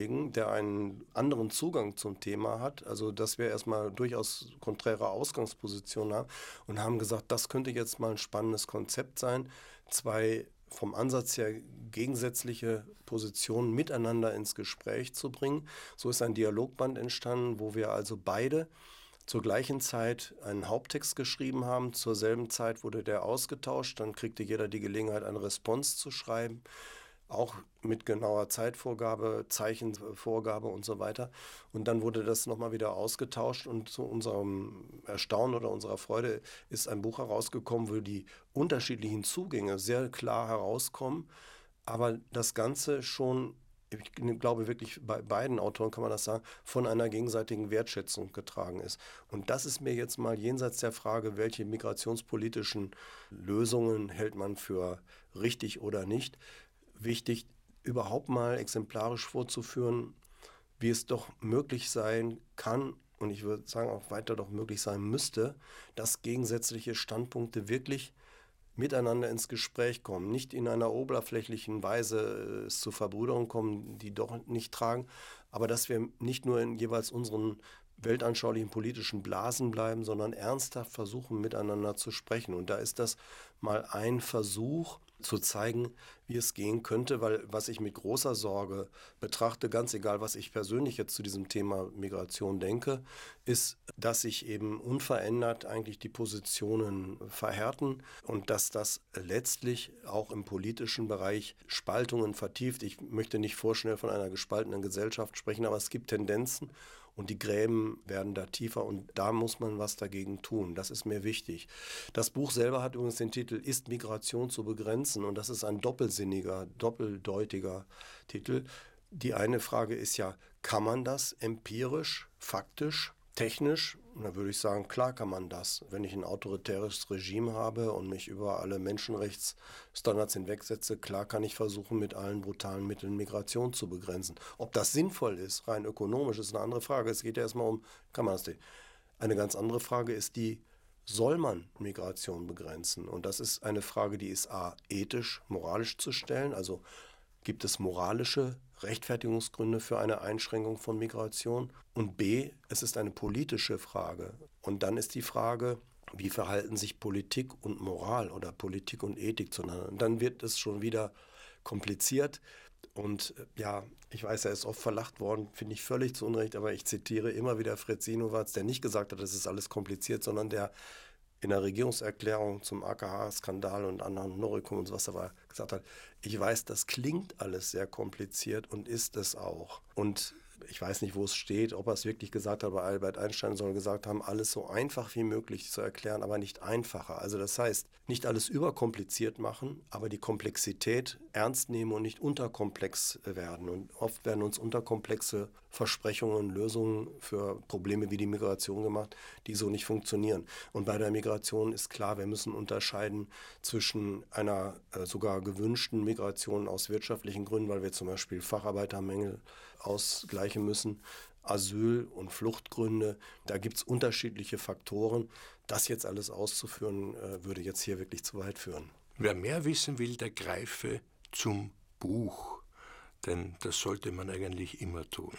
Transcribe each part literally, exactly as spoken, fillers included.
der einen anderen Zugang zum Thema hat, also dass wir erstmal durchaus konträre Ausgangspositionen haben und haben gesagt, das könnte jetzt mal ein spannendes Konzept sein, zwei vom Ansatz her gegensätzliche Positionen miteinander ins Gespräch zu bringen. So ist ein Dialogband entstanden, wo wir also beide zur gleichen Zeit einen Haupttext geschrieben haben. Zur selben Zeit wurde der ausgetauscht, dann kriegte jeder die Gelegenheit, eine Response zu schreiben. Auch mit genauer Zeitvorgabe, Zeichenvorgabe und so weiter. Und dann wurde das nochmal wieder ausgetauscht und zu unserem Erstaunen oder unserer Freude ist ein Buch herausgekommen, wo die unterschiedlichen Zugänge sehr klar herauskommen. Aber das Ganze schon, ich glaube wirklich bei beiden Autoren kann man das sagen, von einer gegenseitigen Wertschätzung getragen ist. Und das ist mir jetzt mal jenseits der Frage, welche migrationspolitischen Lösungen hält man für richtig oder nicht, wichtig, überhaupt mal exemplarisch vorzuführen, wie es doch möglich sein kann und ich würde sagen auch weiter doch möglich sein müsste, dass gegensätzliche Standpunkte wirklich miteinander ins Gespräch kommen, nicht in einer oberflächlichen Weise es zu Verbrüderungen kommen, die doch nicht tragen, aber dass wir nicht nur in jeweils unseren weltanschaulichen politischen Blasen bleiben, sondern ernsthaft versuchen, miteinander zu sprechen. Und da ist das mal ein Versuch, zu zeigen, wie es gehen könnte, weil was ich mit großer Sorge betrachte, ganz egal, was ich persönlich jetzt zu diesem Thema Migration denke, ist, dass sich eben unverändert eigentlich die Positionen verhärten und dass das letztlich auch im politischen Bereich Spaltungen vertieft. Ich möchte nicht vorschnell von einer gespaltenen Gesellschaft sprechen, aber es gibt Tendenzen und die Gräben werden da tiefer und da muss man was dagegen tun. Das ist mir wichtig. Das Buch selber hat übrigens den Titel Ist Migration zu begrenzen? Und das ist ein doppelsinniger, doppeldeutiger Titel. Die eine Frage ist ja, kann man das empirisch, faktisch, technisch? Und da würde ich sagen, klar kann man das. Wenn ich ein autoritäres Regime habe und mich über alle Menschenrechtsstandards hinwegsetze, klar kann ich versuchen, mit allen brutalen Mitteln Migration zu begrenzen. Ob das sinnvoll ist, rein ökonomisch, ist eine andere Frage. Es geht ja erstmal um, kann man das nicht? Eine ganz andere Frage ist die, soll man Migration begrenzen? Und das ist eine Frage, die ist a. ethisch, moralisch zu stellen. Also gibt es moralische Rechtfertigungsgründe für eine Einschränkung von Migration? Und b. es ist eine politische Frage. Und dann ist die Frage, wie verhalten sich Politik und Moral oder Politik und Ethik zueinander? Und dann wird es schon wieder kompliziert. Und ja, ich weiß, er ist oft verlacht worden, finde ich völlig zu Unrecht, aber ich zitiere immer wieder Fritz Sinowatz, der nicht gesagt hat, das ist alles kompliziert, sondern der in der Regierungserklärung zum A K H-Skandal und anderen Noricum und so was da war, gesagt hat, ich weiß, das klingt alles sehr kompliziert und ist es auch. Und ich weiß nicht, wo es steht, ob er es wirklich gesagt hat, aber Albert Einstein soll gesagt haben, alles so einfach wie möglich zu erklären, aber nicht einfacher. Also das heißt, nicht alles überkompliziert machen, aber die Komplexität ernst nehmen und nicht unterkomplex werden. Und oft werden uns unterkomplexe Versprechungen und Lösungen für Probleme wie die Migration gemacht, die so nicht funktionieren. Und bei der Migration ist klar, wir müssen unterscheiden zwischen einer äh, sogar gewünschten Migration aus wirtschaftlichen Gründen, weil wir zum Beispiel Facharbeitermängel ausgleichen müssen, Asyl- und Fluchtgründe. Da gibt es unterschiedliche Faktoren. Das jetzt alles auszuführen, äh, würde jetzt hier wirklich zu weit führen. Wer mehr wissen will, der greife zum Buch. Denn das sollte man eigentlich immer tun.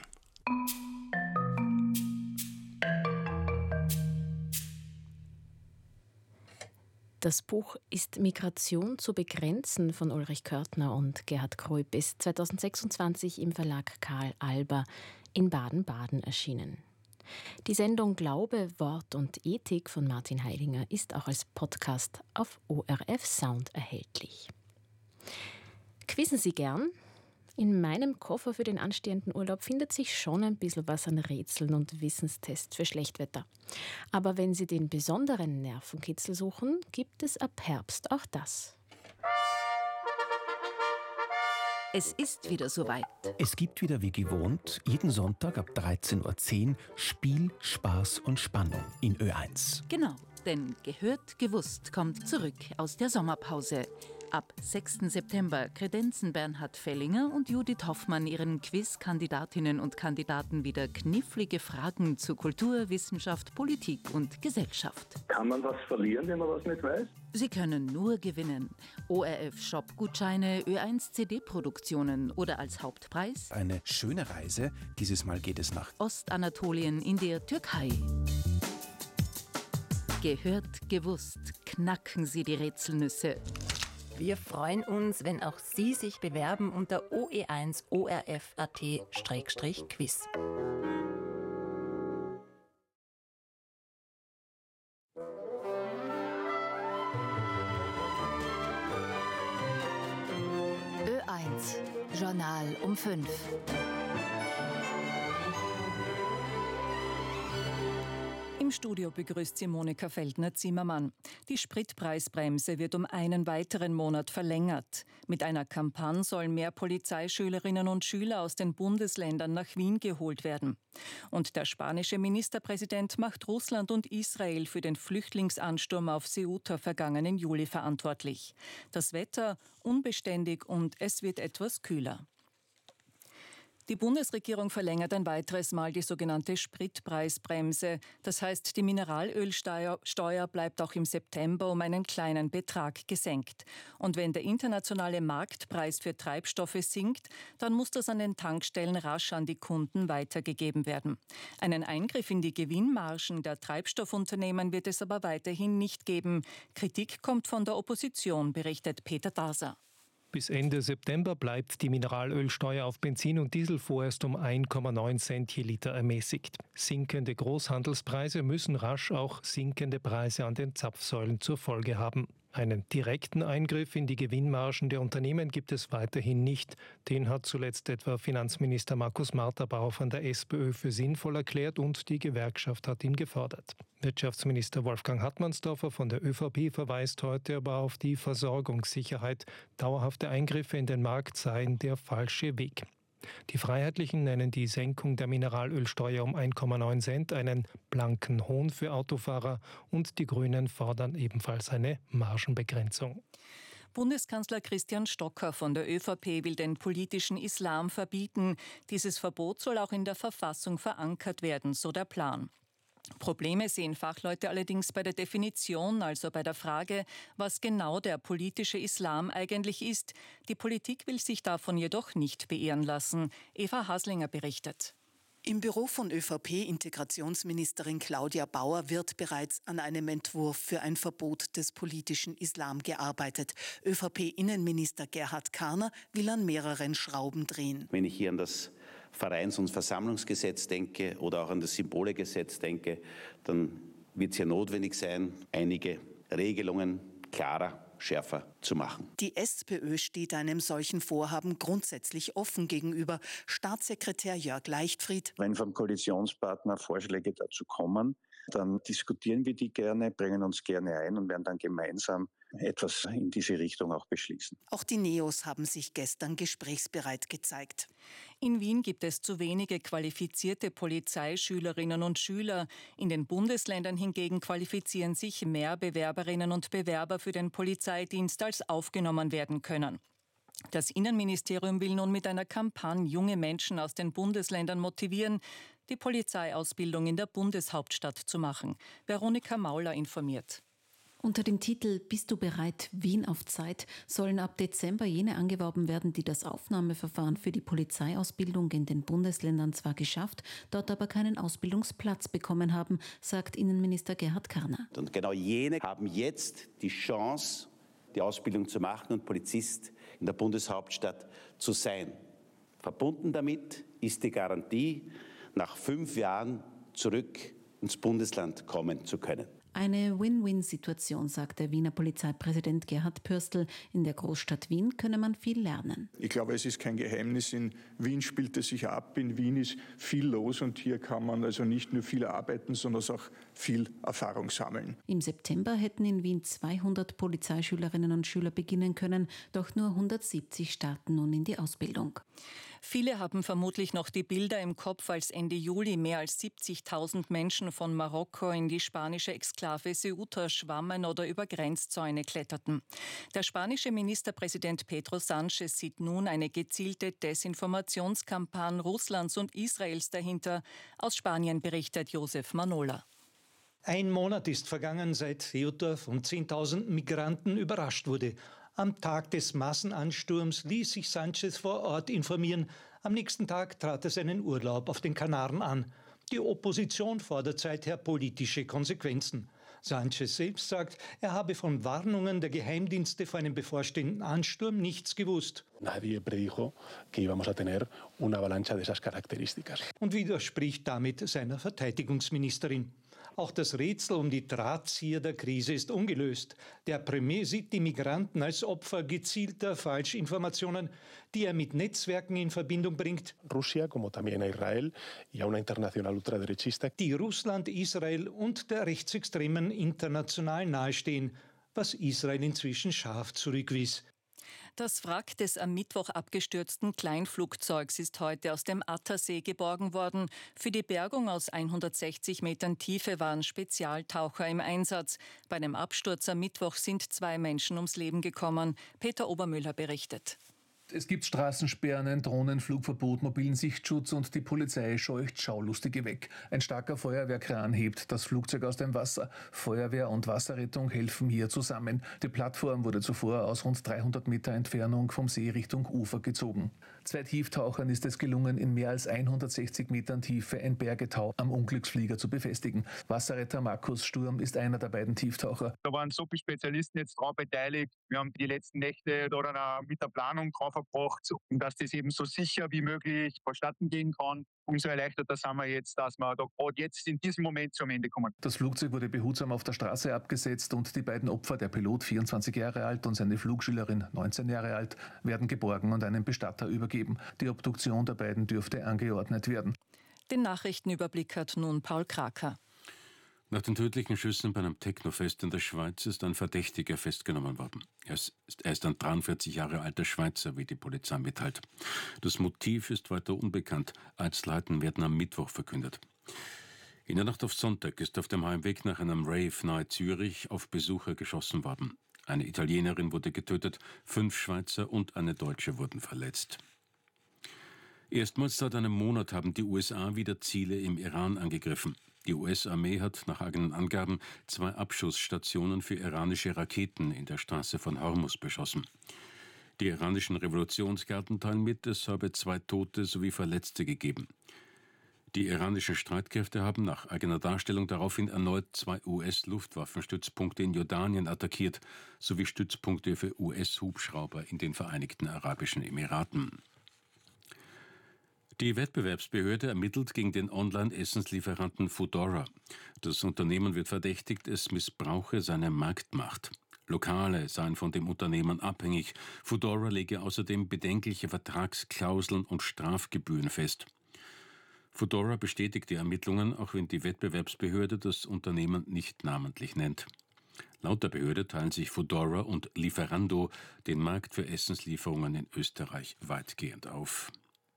Das Buch Ist Migration zu begrenzen von Ulrich Körtner und Gerhard Kruip ist zweitausendsechsundzwanzig im Verlag Karl Alber in Baden-Baden erschienen. Die Sendung Glaube, Wort und Ethik von Martin Heidinger ist auch als Podcast auf O R F Sound erhältlich. Quizzen Sie gern? In meinem Koffer für den anstehenden Urlaub findet sich schon ein bisschen was an Rätseln und Wissenstests für Schlechtwetter. Aber wenn Sie den besonderen Nervenkitzel suchen, gibt es ab Herbst auch das. Es ist wieder soweit. Es gibt wieder wie gewohnt jeden Sonntag ab dreizehn Uhr zehn Spiel, Spaß und Spannung in Ö eins. Genau, denn Gehört, gewusst kommt zurück aus der Sommerpause. Ab sechsten September kredenzen Bernhard Fellinger und Judith Hoffmann ihren Quiz-Kandidatinnen und Kandidaten wieder knifflige Fragen zu Kultur, Wissenschaft, Politik und Gesellschaft. Kann man was verlieren, wenn man was nicht weiß? Sie können nur gewinnen. O R F-Shop-Gutscheine, Ö eins C D-Produktionen oder als Hauptpreis Eine schöne Reise. Dieses Mal geht es nach Ostanatolien in der Türkei. Gehört, gewusst, knacken Sie die Rätselnüsse. Wir freuen uns, wenn auch Sie sich bewerben unter o e eins o r f punkt a t Schrägstrich quiz. Ö eins, Journal um fünf. Im Studio begrüßt sie Monika Feldner-Zimmermann. Die Spritpreisbremse wird um einen weiteren Monat verlängert. Mit einer Kampagne sollen mehr Polizeischülerinnen und Schüler aus den Bundesländern nach Wien geholt werden. Und der spanische Ministerpräsident macht Russland und Israel für den Flüchtlingsansturm auf Ceuta vergangenen Juli verantwortlich. Das Wetter unbeständig und es wird etwas kühler. Die Bundesregierung verlängert ein weiteres Mal die sogenannte Spritpreisbremse. Das heißt, die Mineralölsteuer Steuer bleibt auch im September um einen kleinen Betrag gesenkt. Und wenn der internationale Marktpreis für Treibstoffe sinkt, dann muss das an den Tankstellen rasch an die Kunden weitergegeben werden. Einen Eingriff in die Gewinnmargen der Treibstoffunternehmen wird es aber weiterhin nicht geben. Kritik kommt von der Opposition, berichtet Peter Daser. Bis Ende September bleibt die Mineralölsteuer auf Benzin und Diesel vorerst um ein Komma neun Cent je Liter ermäßigt. Sinkende Großhandelspreise müssen rasch auch sinkende Preise an den Zapfsäulen zur Folge haben. Einen direkten Eingriff in die Gewinnmargen der Unternehmen gibt es weiterhin nicht. Den hat zuletzt etwa Finanzminister Markus Marterbauer von der SPÖ für sinnvoll erklärt und die Gewerkschaft hat ihn gefordert. Wirtschaftsminister Wolfgang Hartmannsdorfer von der ÖVP verweist heute aber auf die Versorgungssicherheit. Dauerhafte Eingriffe in den Markt seien der falsche Weg. Die Freiheitlichen nennen die Senkung der Mineralölsteuer um ein Komma neun Cent einen blanken Hohn für Autofahrer und die Grünen fordern ebenfalls eine Margenbegrenzung. Bundeskanzler Christian Stocker von der ÖVP will den politischen Islam verbieten. Dieses Verbot soll auch in der Verfassung verankert werden, so der Plan. Probleme sehen Fachleute allerdings bei der Definition, also bei der Frage, was genau der politische Islam eigentlich ist. Die Politik will sich davon jedoch nicht beirren lassen. Eva Haslinger berichtet. Im Büro von ÖVP-Integrationsministerin Claudia Bauer wird bereits an einem Entwurf für ein Verbot des politischen Islam gearbeitet. ÖVP-Innenminister Gerhard Karner will an mehreren Schrauben drehen. Wenn ich hier an das Vereins- und Versammlungsgesetz denke oder auch an das Symbolegesetz denke, dann wird es ja notwendig sein, einige Regelungen klarer, schärfer zu machen. Die SPÖ steht einem solchen Vorhaben grundsätzlich offen gegenüber. Staatssekretär Jörg Leichtfried. Wenn vom Koalitionspartner Vorschläge dazu kommen, dann diskutieren wir die gerne, bringen uns gerne ein und werden dann gemeinsam etwas in diese Richtung auch beschließen. Auch die Neos haben sich gestern gesprächsbereit gezeigt. In Wien gibt es zu wenige qualifizierte Polizeischülerinnen und Schüler. In den Bundesländern hingegen qualifizieren sich mehr Bewerberinnen und Bewerber für den Polizeidienst, als aufgenommen werden können. Das Innenministerium will nun mit einer Kampagne junge Menschen aus den Bundesländern motivieren, die Polizeiausbildung in der Bundeshauptstadt zu machen. Veronika Mauler informiert. Unter dem Titel »Bist du bereit? Wien auf Zeit« sollen ab Dezember jene angeworben werden, die das Aufnahmeverfahren für die Polizeiausbildung in den Bundesländern zwar geschafft, dort aber keinen Ausbildungsplatz bekommen haben, sagt Innenminister Gerhard Karner. Und genau jene haben jetzt die Chance, die Ausbildung zu machen und Polizist in der Bundeshauptstadt zu sein. Verbunden damit ist die Garantie, nach fünf Jahren zurück ins Bundesland kommen zu können. Eine Win-Win-Situation, sagt der Wiener Polizeipräsident Gerhard Pürstl. In der Großstadt Wien könne man viel lernen. Ich glaube, es ist kein Geheimnis. In Wien spielt es sich ab. In Wien ist viel los und hier kann man also nicht nur viel arbeiten, sondern auch viel Erfahrung sammeln. Im September hätten in Wien zweihundert Polizeischülerinnen und Schüler beginnen können, doch nur hundertsiebzig starten nun in die Ausbildung. Viele haben vermutlich noch die Bilder im Kopf, als Ende Juli mehr als siebzigtausend Menschen von Marokko in die spanische Exklave Ceuta schwammen oder über Grenzzäune kletterten. Der spanische Ministerpräsident Pedro Sánchez sieht nun eine gezielte Desinformationskampagne Russlands und Israels dahinter. Aus Spanien berichtet Josef Manola. Ein Monat ist vergangen, seit Ceuta von zehntausend Migranten überrascht wurde. Am Tag des Massenansturms ließ sich Sánchez vor Ort informieren. Am nächsten Tag trat er seinen Urlaub auf den Kanaren an. Die Opposition fordert seither politische Konsequenzen. Sánchez selbst sagt, er habe von Warnungen der Geheimdienste vor einem bevorstehenden Ansturm nichts gewusst. Nadie predijo que íbamos a tener una avalancha de esas características. Und widerspricht damit seiner Verteidigungsministerin. Auch das Rätsel um die Drahtzieher der Krise ist ungelöst. Der Premier sieht die Migranten als Opfer gezielter Falschinformationen, die er mit Netzwerken in Verbindung bringt, Rusia, como también a Israel y a una internacional ultraderechista, die Russland, Israel und der rechtsextremen International nahestehen, was Israel inzwischen scharf zurückwies. Das Wrack des am Mittwoch abgestürzten Kleinflugzeugs ist heute aus dem Attersee geborgen worden. Für die Bergung aus hundertsechzig Metern Tiefe waren Spezialtaucher im Einsatz. Bei dem Absturz am Mittwoch sind zwei Menschen ums Leben gekommen. Peter Obermüller berichtet. Es gibt Straßensperren, ein Drohnenflugverbot, mobilen Sichtschutz und die Polizei scheucht Schaulustige weg. Ein starker Feuerwehrkran hebt das Flugzeug aus dem Wasser. Feuerwehr und Wasserrettung helfen hier zusammen. Die Plattform wurde zuvor aus rund dreihundert Meter Entfernung vom See Richtung Ufer gezogen. Zwei Tieftauchern ist es gelungen, in mehr als hundertsechzig Metern Tiefe ein Bergetau am Unglücksflieger zu befestigen. Wasserretter Markus Sturm ist einer der beiden Tieftaucher. Da waren so viele Spezialisten jetzt drauf beteiligt. Wir haben die letzten Nächte da mit der Planung drauf verbracht, um dass das eben so sicher wie möglich vonstatten gehen kann. Umso erleichterter sind wir jetzt, dass wir da gerade jetzt in diesem Moment zum Ende kommen. Das Flugzeug wurde behutsam auf der Straße abgesetzt und die beiden Opfer, der Pilot vierundzwanzig Jahre alt und seine Flugschülerin neunzehn Jahre alt, werden geborgen und einem Bestatter übergeben. Die Obduktion der beiden dürfte angeordnet werden. Den Nachrichtenüberblick hat nun Paul Kraker. Nach den tödlichen Schüssen bei einem Technofest in der Schweiz ist ein Verdächtiger festgenommen worden. Er ist, er ist ein dreiundvierzig Jahre alter Schweizer, wie die Polizei mitteilt. Das Motiv ist weiter unbekannt. Einzelheiten werden am Mittwoch verkündet. In der Nacht auf Sonntag ist auf dem Heimweg nach einem Rave nahe Zürich auf Besucher geschossen worden. Eine Italienerin wurde getötet, fünf Schweizer und eine Deutsche wurden verletzt. Erstmals seit einem Monat haben die U S A wieder Ziele im Iran angegriffen. Die U S-Armee hat nach eigenen Angaben zwei Abschussstationen für iranische Raketen in der Straße von Hormuz beschossen. Die iranischen Revolutionsgarden teilen mit, es habe zwei Tote sowie Verletzte gegeben. Die iranischen Streitkräfte haben nach eigener Darstellung daraufhin erneut zwei U S-Luftwaffenstützpunkte in Jordanien attackiert, sowie Stützpunkte für U S-Hubschrauber in den Vereinigten Arabischen Emiraten. Die Wettbewerbsbehörde ermittelt gegen den Online-Essenslieferanten Foodora. Das Unternehmen wird verdächtigt, es missbrauche seine Marktmacht. Lokale seien von dem Unternehmen abhängig. Foodora lege außerdem bedenkliche Vertragsklauseln und Strafgebühren fest. Foodora bestätigt die Ermittlungen, auch wenn die Wettbewerbsbehörde das Unternehmen nicht namentlich nennt. Laut der Behörde teilen sich Foodora und Lieferando den Markt für Essenslieferungen in Österreich weitgehend auf.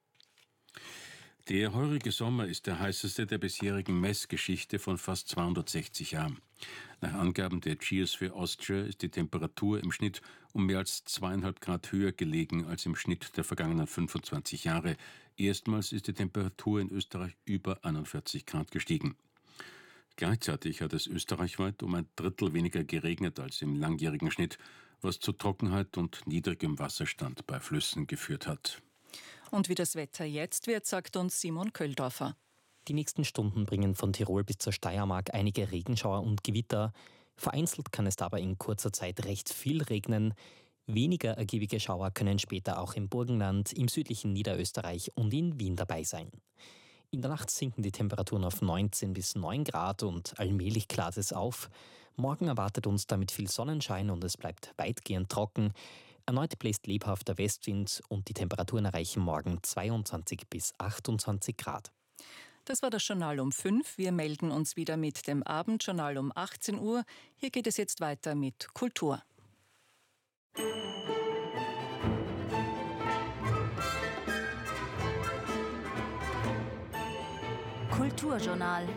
Der heurige Sommer ist der heißeste der bisherigen Messgeschichte von fast zweihundertsechzig Jahren. Nach Angaben der Geosphere Austria ist die Temperatur im Schnitt um mehr als zweieinhalb Grad höher gelegen als im Schnitt der vergangenen fünfundzwanzig Jahre. Erstmals ist die Temperatur in Österreich über einundvierzig Grad gestiegen. Gleichzeitig hat es österreichweit um ein Drittel weniger geregnet als im langjährigen Schnitt, was zu Trockenheit und niedrigem Wasserstand bei Flüssen geführt hat. Und wie das Wetter jetzt wird, sagt uns Simon Köldorfer. Die nächsten Stunden bringen von Tirol bis zur Steiermark einige Regenschauer und Gewitter. Vereinzelt kann es dabei in kurzer Zeit recht viel regnen. Weniger ergiebige Schauer können später auch im Burgenland, im südlichen Niederösterreich und in Wien dabei sein. In der Nacht sinken die Temperaturen auf neunzehn bis neun Grad und allmählich klart es auf. Morgen erwartet uns damit viel Sonnenschein und es bleibt weitgehend trocken. Erneut bläst lebhafter Westwind und die Temperaturen erreichen morgen zweiundzwanzig bis achtundzwanzig Grad. Das war das Journal um fünf. Wir melden uns wieder mit dem Abendjournal um achtzehn Uhr. Hier geht es jetzt weiter mit Kultur. Kulturjournal.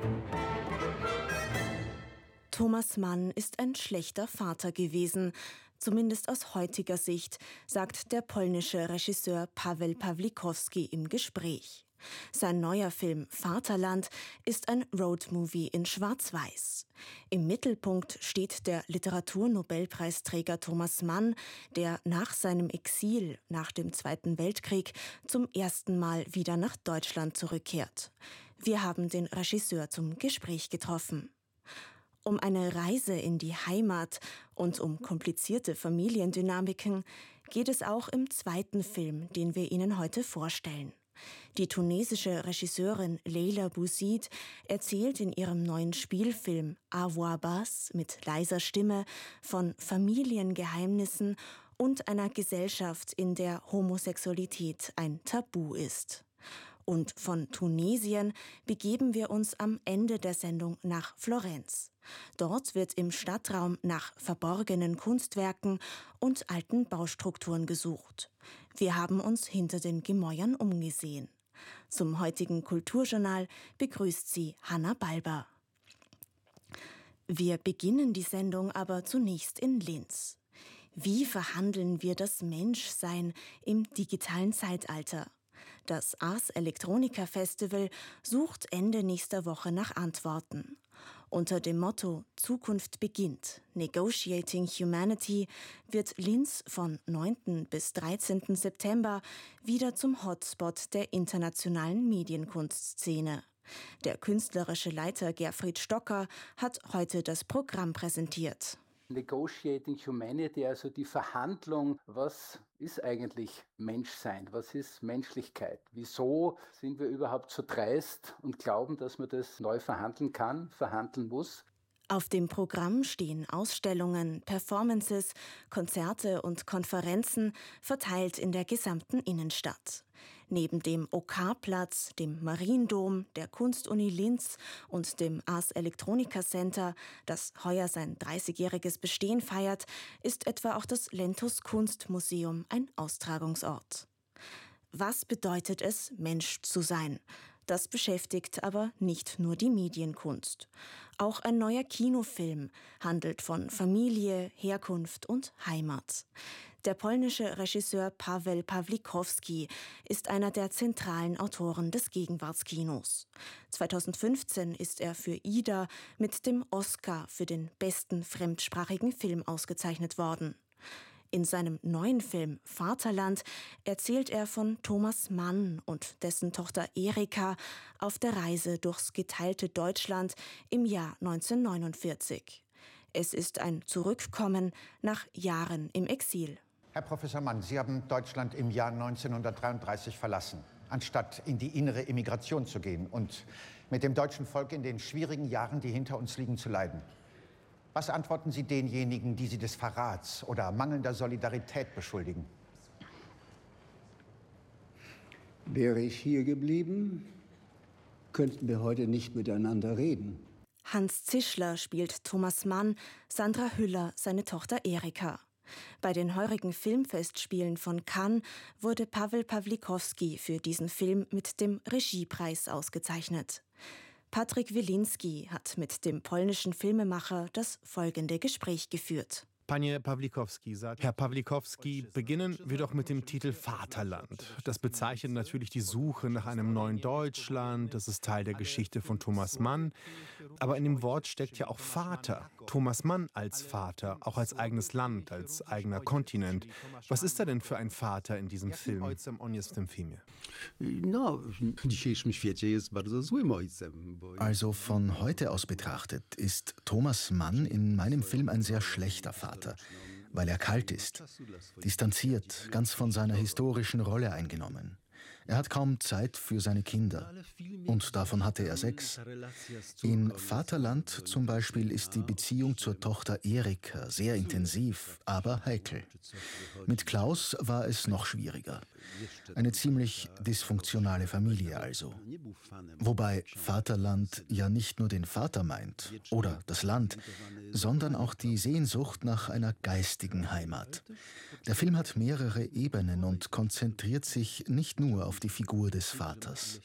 Thomas Mann ist ein schlechter Vater gewesen, zumindest aus heutiger Sicht, sagt der polnische Regisseur Paweł Pawlikowski im Gespräch. Sein neuer Film Vaterland ist ein Roadmovie in Schwarz-Weiß. Im Mittelpunkt steht der Literaturnobelpreisträger Thomas Mann, der nach seinem Exil nach dem Zweiten Weltkrieg zum ersten Mal wieder nach Deutschland zurückkehrt. Wir haben den Regisseur zum Gespräch getroffen. Um eine Reise in die Heimat und um komplizierte Familiendynamiken geht es auch im zweiten Film, den wir Ihnen heute vorstellen. Die tunesische Regisseurin Leila Bouzid erzählt in ihrem neuen Spielfilm À voix basse mit leiser Stimme von Familiengeheimnissen und einer Gesellschaft, in der Homosexualität ein Tabu ist. Und von Tunesien begeben wir uns am Ende der Sendung nach Florenz. Dort wird im Stadtraum nach verborgenen Kunstwerken und alten Baustrukturen gesucht. Wir haben uns hinter den Gemäuern umgesehen. Zum heutigen Kulturjournal begrüßt sie Hanna Balber. Wir beginnen die Sendung aber zunächst in Linz. Wie verhandeln wir das Menschsein im digitalen Zeitalter? Das Ars Electronica Festival sucht Ende nächster Woche nach Antworten. Unter dem Motto Zukunft beginnt, Negotiating Humanity, wird Linz von neunten bis dreizehnten September wieder zum Hotspot der internationalen Medienkunstszene. Der künstlerische Leiter Gerfried Stocker hat heute das Programm präsentiert. Negotiating Humanity, also die Verhandlung, was ist eigentlich Menschsein, was ist Menschlichkeit? Wieso sind wir überhaupt so dreist und glauben, dass man das neu verhandeln kann, verhandeln muss? Auf dem Programm stehen Ausstellungen, Performances, Konzerte und Konferenzen verteilt in der gesamten Innenstadt. Neben dem O K-Platz, dem Mariendom, der Kunstuni Linz und dem Ars Electronica Center, das heuer sein dreißigjähriges Bestehen feiert, ist etwa auch das Lentus Kunstmuseum ein Austragungsort. Was bedeutet es, Mensch zu sein? Das beschäftigt aber nicht nur die Medienkunst. Auch ein neuer Kinofilm handelt von Familie, Herkunft und Heimat. Der polnische Regisseur Paweł Pawlikowski ist einer der zentralen Autoren des Gegenwartskinos. zweitausendfünfzehn ist er für Ida mit dem Oscar für den besten fremdsprachigen Film ausgezeichnet worden. In seinem neuen Film Vaterland erzählt er von Thomas Mann und dessen Tochter Erika auf der Reise durchs geteilte Deutschland im Jahr neunzehnhundertneunundvierzig. Es ist ein Zurückkommen nach Jahren im Exil. Herr Professor Mann, Sie haben Deutschland im Jahr neunzehnhundertdreiunddreißig verlassen, anstatt in die innere Emigration zu gehen und mit dem deutschen Volk in den schwierigen Jahren, die hinter uns liegen, zu leiden. Was antworten Sie denjenigen, die Sie des Verrats oder mangelnder Solidarität beschuldigen? Wäre ich hier geblieben, könnten wir heute nicht miteinander reden. Hans Zischler spielt Thomas Mann, Sandra Hüller seine Tochter Erika. Bei den heurigen Filmfestspielen von Cannes wurde Paweł Pawlikowski für diesen Film mit dem Regiepreis ausgezeichnet. Patryk Wilinski hat mit dem polnischen Filmemacher das folgende Gespräch geführt. Panie Pawlikowski sagt, Herr Pawlikowski, beginnen wir doch mit dem Titel Vaterland. Das bezeichnet natürlich die Suche nach einem neuen Deutschland, das ist Teil der Geschichte von Thomas Mann. Aber in dem Wort steckt ja auch Vater. Thomas Mann als Vater, auch als eigenes Land, als eigener Kontinent. Was ist da denn für ein Vater in diesem Film? Also von heute aus betrachtet ist Thomas Mann in meinem Film ein sehr schlechter Vater. Weil er kalt ist, distanziert, ganz von seiner historischen Rolle eingenommen. Er hat kaum Zeit für seine Kinder. Und davon hatte er sechs. In Vaterland zum Beispiel ist die Beziehung zur Tochter Erika sehr intensiv, aber heikel. Mit Klaus war es noch schwieriger. Eine ziemlich dysfunktionale Familie also. Wobei Vaterland ja nicht nur den Vater meint oder das Land, sondern auch die Sehnsucht nach einer geistigen Heimat. Der Film hat mehrere Ebenen und konzentriert sich nicht nur auf die Figur des Vaters.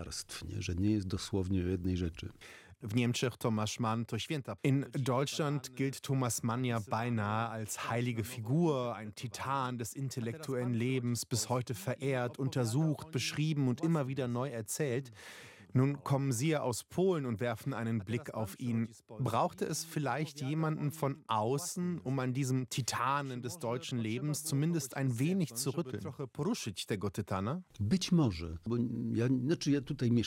In Deutschland gilt Thomas Mann ja beinahe als heilige Figur, ein Titan des intellektuellen Lebens, bis heute verehrt, untersucht, beschrieben und immer wieder neu erzählt. Nun kommen Sie ja aus Polen und werfen einen Blick auf ihn. Brauchte es vielleicht jemanden von außen, um an diesem Titanen des deutschen Lebens zumindest ein wenig zu rütteln?